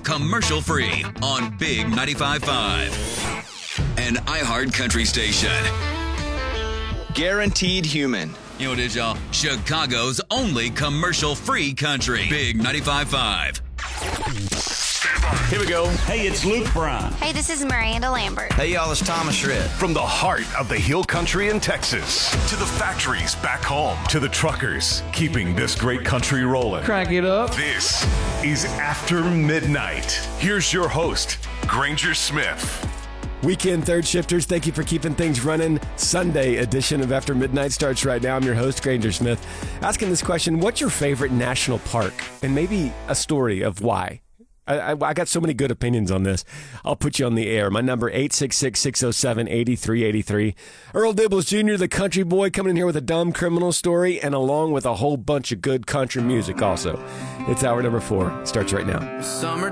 commercial-free on Big 95.5. An iHeart Country station. Guaranteed human. You know what it is, y'all? Chicago's only commercial-free country. Big 95.5. Here we go. Hey, it's Luke Bryan. Hey, this is Miranda Lambert. Hey, y'all, it's Thomas Shred. From the heart of the Hill Country in Texas to the factories back home to the truckers keeping this great country rolling. Crank it up. This is After Midnight. Here's your host, Granger Smith. Weekend third shifters, thank you for keeping things running. Sunday edition of After Midnight starts right now. I'm your host, Granger Smith. Asking this question, what's your favorite national park? And maybe a story of why. I got so many good opinions on this. I'll put you on the air. My number, 866-607-8383. Earl Dibbles Jr., the country boy, coming in here with a dumb criminal story and along with a whole bunch of good country music also. It's hour number 4. Starts right now. Summer